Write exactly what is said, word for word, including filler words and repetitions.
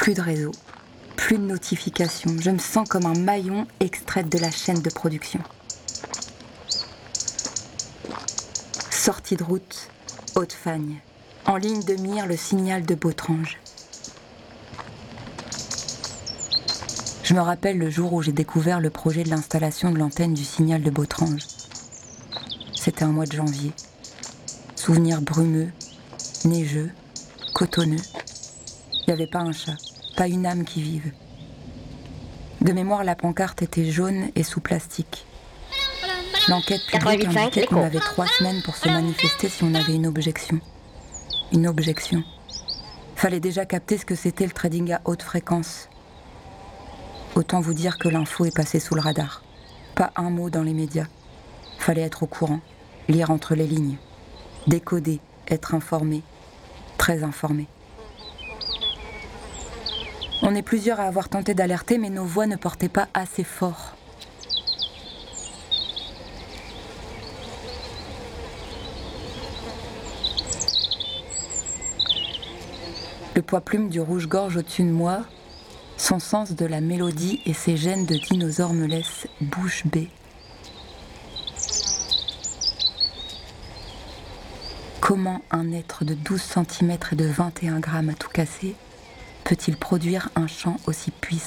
Plus de réseau, plus de notifications. Je me sens comme un maillon extrait de la chaîne de production. Sortie de route, Haute-Fagne. En ligne de mire, le signal de Bautrange. Je me rappelle le jour où j'ai découvert le projet de l'installation de l'antenne du signal de Bautrange. C'était un mois de janvier. Souvenir brumeux, neigeux, cotonneux. Il n'y avait pas un chat, pas une âme qui vive. De mémoire, la pancarte était jaune et sous plastique. L'enquête publique indiquait qu'on avait trois semaines pour se manifester si on avait une objection. Une objection. Fallait déjà capter ce que c'était le trading à haute fréquence. Autant vous dire que l'info est passée sous le radar. Pas un mot dans les médias. Fallait être au courant, lire entre les lignes, décoder, être informé, très informé. On est plusieurs à avoir tenté d'alerter, mais nos voix ne portaient pas assez fort. Le poids-plume du rouge-gorge au-dessus de moi, son sens de la mélodie et ses gènes de dinosaures me laissent bouche bée. Comment un être de douze centimètres et de vingt et un grammes à tout casser peut-il produire un chant aussi puissant ?